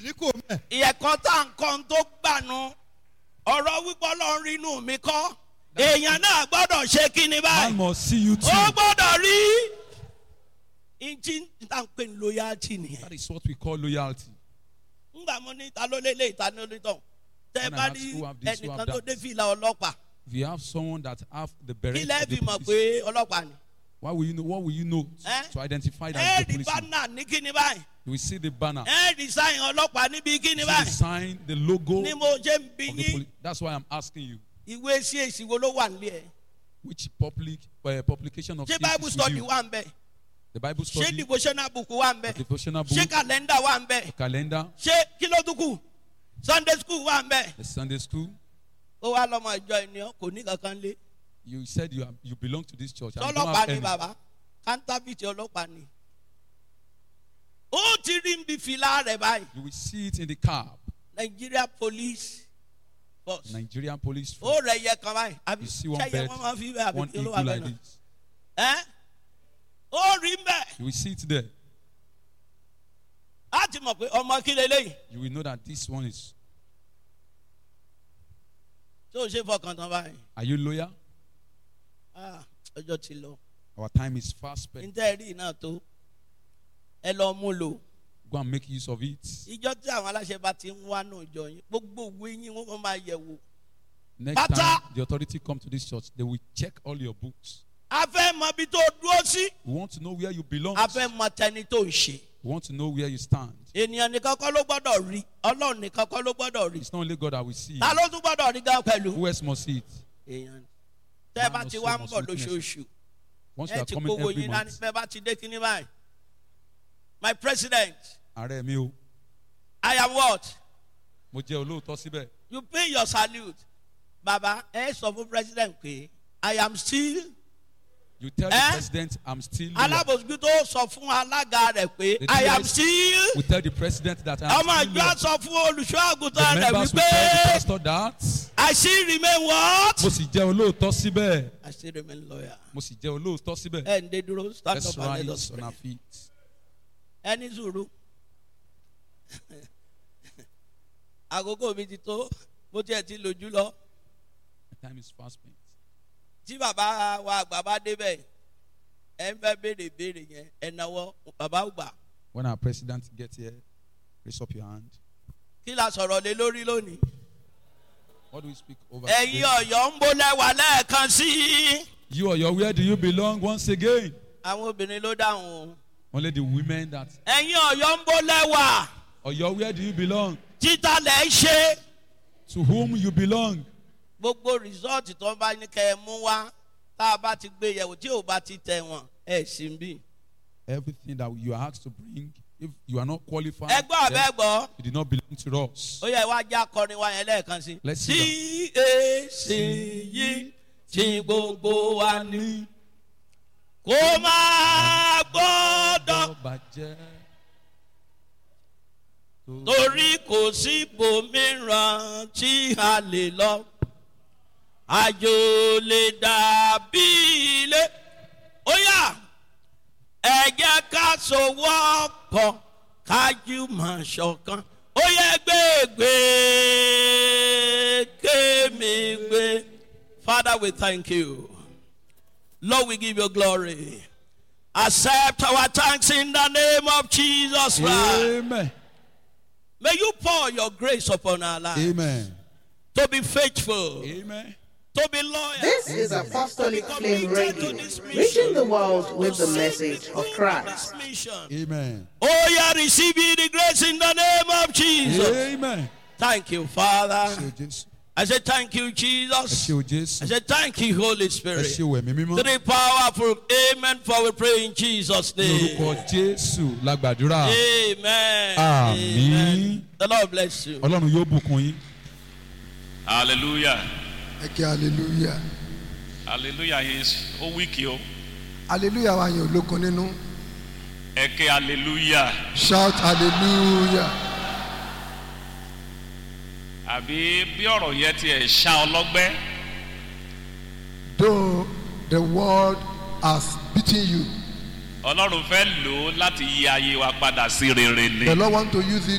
ìyẹ̀kọ́ tá à ń kọ́ tó gbànú ọ̀rọ̀ wípé Ọlọ́run rí inú mi kọ́ èèyàn náà gbọ́dọ̀ ṣe kí ni báyìí. Man must see you too. ó gbọ́dọ̀ rí ìjì tá à ń pè ní loyalty nìyẹn. That is what we call loyalty. ńgbà mo ní ta ló lélẹ̀ ìta ní olítọ̀ tẹ́ bá rí ẹnìkan tó dé fìlà ọlọ́pàá. If you have someone that have the beret kí of lẹ́ẹ̀ the fi mọ̀ police, pé ọlọ́pàá ni. what will you know to identify that as the ẹ̀ẹ́dì policeman? bánà ní kí ni báyìí. You will see the banner. ẹ̀ẹ́dì sáyìn ọlọ́pàá níbi kí ni See the báyìí. sign, the logo ní mo ṣe ń bí of the yín police. That's why I'm asking you, ìwé sí èsì wo ló wà nílé ẹ̀. which publication of ṣé it bible is with study you? wà ń bẹ̀. The Bible ṣé study, devotional book wà ń the bẹ̀. devotional ṣé book, calendar wà ń bẹ̀. the calendar, ṣé kí ló tún kù sunday school wà ń bẹ̀. the Sunday school. ó wá lọ́mọ ìjọ ènìyàn kò ní kankan lé. You said you belong to this church. And you don't ọlọ́pàá have ni any. bàbá kántábìtì ọlọ́pàá ni. ó ti rí ibi fìlà rẹ̀ báyìí. You will see it in the cab. Nigeria police force. Nigerian police ó force. rẹ̀ yẹ kan báyìí. àbí You see one ṣẹ́yẹ bird, wọ́n máa fi bẹ́ẹ̀ àbí one kí ló wà eagle bẹ́ẹ̀ like náà. this. ó rí bẹ́ẹ̀. You will see it there. á ti mọ̀ pé ọmọ kí leléyìí. You will know that this one is. tó o ṣe fọkàn tán báyìí. Are you loyal? ọjọ́ ti lọ. Our time is fast spent. níta ẹ̀rí náà tó ẹ lọ mú lò. Go and make use of it. ìjọ tí àwọn aláṣẹ bá ti ń wá náà jọ yín gbogbo òwe yín wọ́n máa yẹ̀ wò. Next Pata. time the authority come to this church, they will check all your books. a fẹ́ mọ ibi tó dúró sí. We want to know where you belong. a fẹ́ mọ tẹni tó ń ṣe. We want to know where you stand. ènìyàn nìkan kọ́ ló gbọ́dọ̀ rí ọlọ́run nìkan kọ́ ló gbọ́dọ̀ rí. It's not only God that will see. ta ló tún gbọ́dọ̀ rí gan pẹ̀lú. Who else must see it? èèyàn tẹ́ bá ti wá ń bọ̀ lóṣooṣù Once you ẹ are ti coming kówó every yín dání month. bẹ́ẹ̀ bá ti dé kíní báyìí. my president Ààrẹ mi o, I am what? mo jẹ́ olóòótọ́ síbẹ̀. You pay your salute. Baba ẹ sọ fún president pé I am still. You tell the president I'm still loyal. alábòsíkú tó sọ fún alága rẹ̀ pé The I am TS still. We tell the president that I'm ọmọ still ìjọ loyal. sọ fún olùṣọ́ The àgùntàn rẹ̀ members will tell the wípé pastor that I still remain what? mo sì jẹ́ olóòótọ́ síbẹ̀. I still remain loyal. Mo sì jẹ́ olóòótọ́ síbẹ̀. ẹ ǹdẹ dúró stand Let's up and let us rise on pray. our feet. ẹni sùúrù àkókò mi ti tó bó tiẹ̀ ti lójú lọ. The time is fast spent. tí bàbá wa àgbà bá débẹ̀ ẹ ń fẹ́ béèrè béèrè yẹn ẹ náwó bàbá àgbà. When our president gets here, raise up your hand. kí la sọ̀rọ̀ lé lórí lónìí. What do we speak over? ẹ̀yin today? ọ̀yọ́ ń bolẹ̀ wà lẹ́ẹ̀kan sí i. You or your, where do you belong once again? àwọn obìnrin ló dáhùn o. Only the women that. ẹ̀yin ọ̀yọ́ ń bolẹ̀ wà. Or your, where do you belong? títà lẹ̀ ń ṣe. To whom you belong? gbogbo rìsọ́ọ̀tì tó bá ní kẹ́ ẹ mú wá tá a bá ti gbé yẹ̀wò tí ò bá ti tẹ̀ wọ́n ẹ̀ sì ń bì. Everything that you are asked to bring, if you are not qualified, ẹ gbọ́ then àbẹ́ gbọ́. you did not belong to us. ó yẹ wá já kọrin wa yẹn lẹ́ẹ̀kan sí. Let's see tí èsì yìí tí gbogbo wa ní. kó máa gbọ́dọ̀ Bàjẹ́. torí kò sí ibòmíràn tí a lè lọ. àjò lè dàbí ilé. ó yá ẹ jẹ́ ká sowọ́ pọ̀ kájú máa ṣọ̀kan. ó yẹ gbégbé kémi gbé. Father, we thank you. Lord, we give you glory. Accept our thanks in the name of Jesus Christ. Amen. May you pour your grace upon our lives. Amen. To be faithful. Amen. To be loyal. This is Apostolic Flame committed to Radio, this mission, reaching the world with the to message save of people Christ. for this mission. Amen. Oh, yeah, receive ye the grace in the name of Jesus. Amen. Thank you, Father. Ṣé o Jésù? I say thank you, Ẹ Jesus. ṣé o I Jésù? say thank you, Holy Ẹ Spirit. ṣé o Ẹ̀mí mímọ́? Three powerful amen for we pray in Jesus' Ní name. orúkọ Jésù la gbàdúrà. Amen. Àmín. Amen. The Lord bless you. Ọlọ́run yóò bùkún yín. Hallelujah. Ẹ kí hallelujah. Hallelujah is ó wíkì o. Hallelujah wa yẹn olókun nínú. Ẹ ké hallelujah. Shout hallelujah. Àbí bí ọ̀rọ̀ yẹn ti ẹ̀ ṣá ọlọ́gbẹ́. Though the world has beaten you, Ọlọ́run fẹ́ lò ó láti yí ayé wa padà sí rere ni. the Lord want to use it